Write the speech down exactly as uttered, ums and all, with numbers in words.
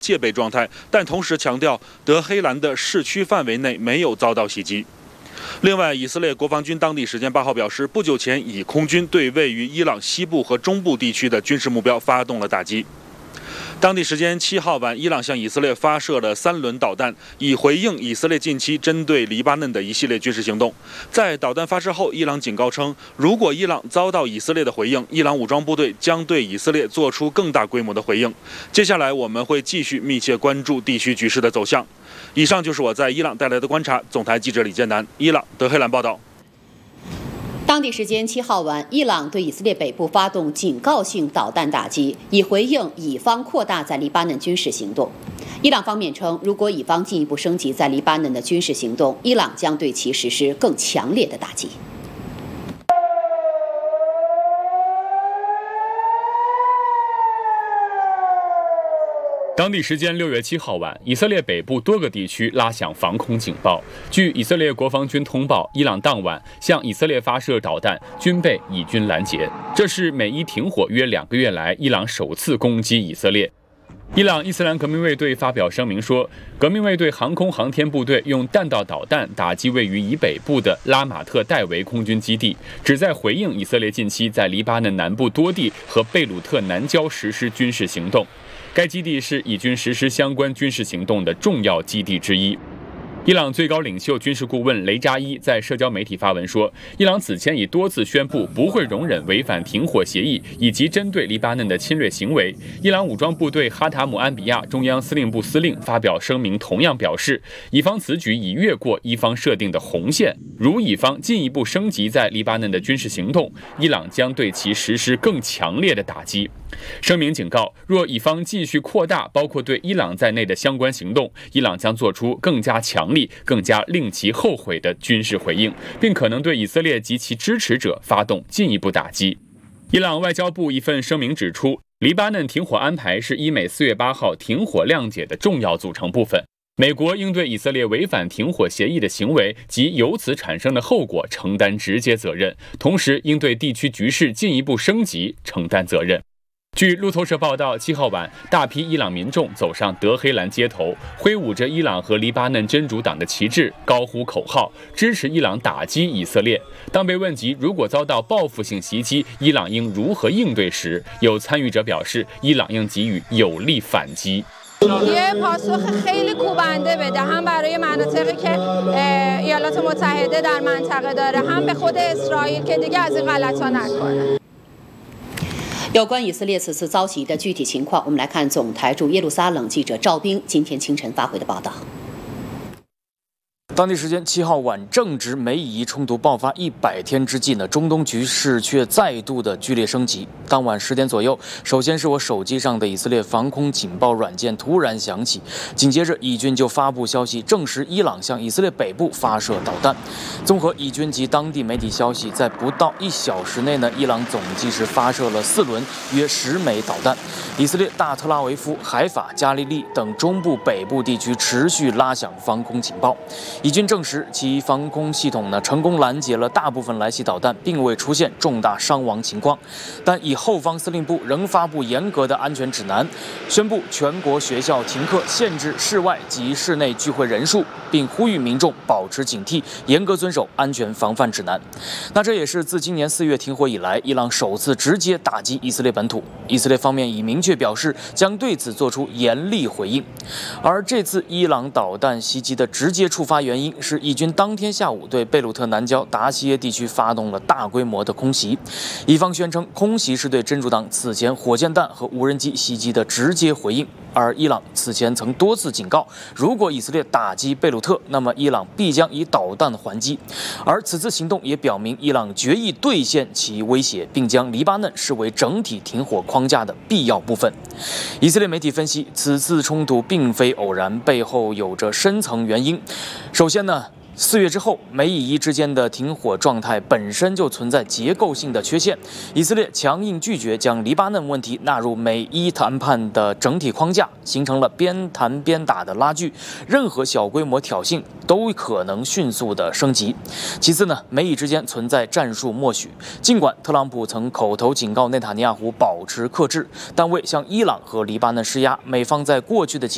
戒备状态，但同时强调德黑兰的市区范围内没有遭到袭击。另外，以色列国防军当地时间八号表示，不久前以空军对位于伊朗西部和中部地区的军事目标发动了打击。当地时间七号晚，伊朗向以色列发射了三轮导弹，以回应以色列近期针对黎巴嫩的一系列军事行动。在导弹发射后，伊朗警告称，如果伊朗遭到以色列的回应，伊朗武装部队将对以色列做出更大规模的回应。接下来，我们会继续密切关注地区局势的走向。以上就是我在伊朗带来的观察。总台记者李建南，伊朗德黑兰报道。 当地时间七号晚，伊朗对以色列北部发动警告性导弹打击，以回应以方扩大在黎巴嫩军事行动。伊朗方面称，如果以方进一步升级在黎巴嫩的军事行动，伊朗将对其实施更强烈的打击。 当地时间六月七号晚，以色列北部多个地区拉响防空警报。据以色列国防军通报，伊朗当晚向以色列发射导弹，均被以军拦截。这是美伊停火约两个月来，伊朗首次攻击以色列。伊朗伊斯兰革命卫队发表声明说，革命卫队航空航天部队用弹道导弹打击位于以北部的拉马特戴维空军基地，旨在回应以色列近期在黎巴嫩南部多地和贝鲁特南郊实施军事行动。该基地是以军实施相关军事行动的重要基地之一。伊朗最高领袖军事顾问雷扎伊在社交媒体发文说，伊朗此前已多次宣布不会容忍违反停火协议以及针对黎巴嫩的侵略行为。伊朗武装部队哈塔姆安比亚中央司令部司令发表声明，同样表示，以方此举已越过伊方设定的红线，如以方进一步升级在黎巴嫩的军事行动，伊朗将对其实施更强烈的打击。声明警告，若以方继续扩大包括对伊朗在内的相关行动，伊朗将做出更加强力、更加令其后悔的军事回应，并可能对以色列及其支持者发动进一步打击。伊朗外交部一份声明指出，黎巴嫩停火安排是伊美四月八号停火谅解的重要组成部分。美国应对以色列违反停火协议的行为及由此产生的后果承担直接责任，同时应对地区局势进一步升级承担责任。据路透社报道，七号晚，大批伊朗民众走上德黑兰街头，挥舞着伊朗和黎巴嫩真主党的旗帜，高呼口号，支持伊朗打击以色列。当被问及如果遭到报复性袭击，伊朗应如何应对时，有参与者表示，伊朗应给予有力反击。 یه پاسخ خیلی کوبنده بده هم برای مناطقی که ایالات متحده در منطقه داره هم به خود اسرائیل که دیگه از این غلطا نکنه。 有关以色列此次遭袭的具体情况，我们来看总台驻耶路撒冷记者赵冰今天清晨发回的报道。 当地时间七号晚，正值美以冲突爆发一百天之际呢，中东局势却再度的剧烈升级。当晚十点左右，首先是我手机上的以色列防空警报软件突然响起，紧接着以军就发布消息，证实伊朗向以色列北部发射导弹。综合以军及当地媒体消息，在不到一小时内呢，伊朗总计是发射了四轮约十枚导弹。以色列大特拉维夫、海法、加利利等中部、北部地区持续拉响防空警报。以军证实，其防空系统呢成功拦截了大部分来袭导弹，并未出现重大伤亡情况。但以后方司令部仍发布严格的安全指南，宣布全国学校停课，限制室外及室内聚会人数，并呼吁民众保持警惕，严格遵守安全防范指南。那这也是自今年四月停火以来，伊朗首次直接打击以色列本土。以色列方面已明确表示将对此做出严厉回应。而这次伊朗导弹袭击的直接触发原因是以军当天下午对贝鲁特南郊达西耶地区发动了大规模的空袭。伊方宣称，空袭是对真主党此前火箭弹和无人机袭击的直接回应。而伊朗此前曾多次警告，如果以色列打击贝鲁特，那么伊朗必将以导弹还击。而此次行动也表明，伊朗决意兑现其威胁，并将黎巴嫩视为整体停火框架的必要部分。以色列媒体分析，此次冲突并非偶然，背后有着深层原因。首先呢，四月之后，美以伊之间的停火状态本身就存在结构性的缺陷。以色列强硬拒绝将黎巴嫩问题纳入美伊谈判的整体框架，形成了边谈边打的拉锯。任何小规模挑衅都可能迅速的升级。其次呢，美以之间存在战术默许。尽管特朗普曾口头警告内塔尼亚胡保持克制，但为向伊朗和黎巴嫩施压，美方在过去的几